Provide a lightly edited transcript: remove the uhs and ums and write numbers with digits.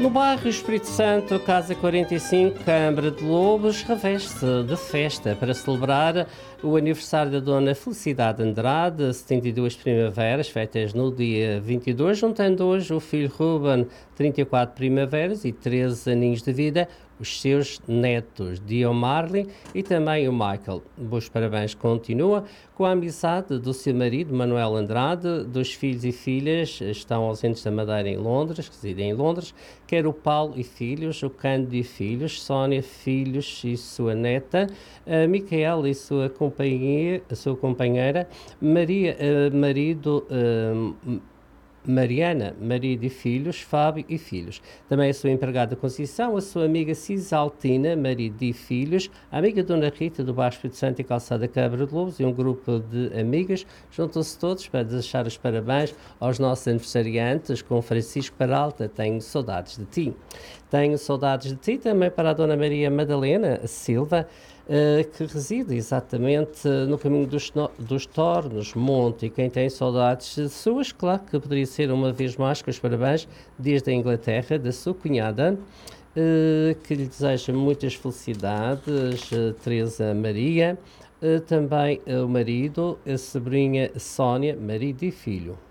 No bairro Espírito Santo, Casa 45, Câmara de Lobos, reveste-se de festa para celebrar o aniversário da Dona Felicidade Andrade, 72 primaveras, feitas no dia 22, juntando hoje o filho Ruben, 34 primaveras e 13 aninhos de vida, os seus netos, Dio Marley e também o Michael. Bons parabéns continua com a amizade do seu marido, Manuel Andrade, dos filhos e filhas, estão ausentes da Madeira em Londres, residem em Londres, quer o Paulo e filhos, o Cândido e filhos, Sónia, filhos e sua neta, a Micaela e sua companheira, Maria, marido, Mariana, marido e filhos, Fábio e filhos. Também a sua empregada Conceição, a sua amiga Cisaltina, marido e filhos, a amiga Dona Rita do Baixo Espírito Santo e Calçada Câmara de Lobos e um grupo de amigas. Juntam-se todos para deixar os parabéns aos nossos aniversariantes, com Francisco Peralta, tenho saudades de ti. Tenho saudades de ti também para a Dona Maria Madalena Silva, que reside exatamente no caminho dos Tornos, Monte, e quem tem saudades suas, claro que poderia ser uma vez mais com os parabéns desde a Inglaterra, da sua cunhada, que lhe deseja muitas felicidades, Teresa Maria, também o marido, a sobrinha Sónia, marido e filho.